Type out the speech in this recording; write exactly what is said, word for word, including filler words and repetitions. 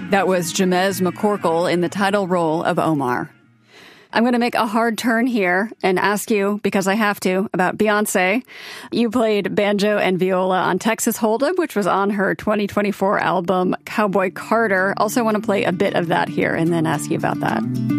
That was Jemez McCorkle in the title role of Omar. I'm going to make a hard turn here and ask you, because I have to, about Beyoncé. You played banjo and viola on Texas Hold'em, which was on her twenty twenty-four album Cowboy Carter. Also want to play a bit of that here and then ask you about that.